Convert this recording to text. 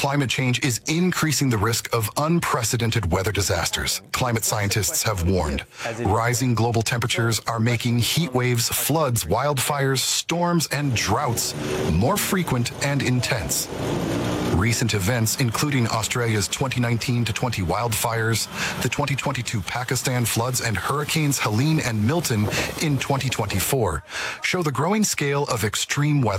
Climate change is increasing the risk of unprecedented weather disasters. Climate scientists have warned. Rising global temperatures are making heat waves, floods, wildfires, storms, and droughts more frequent and intense. Recent events, including Australia's 2019-20 wildfires, the 2022 Pakistan floods, and hurricanes Helene and Milton in 2024, show the growing scale of extreme weather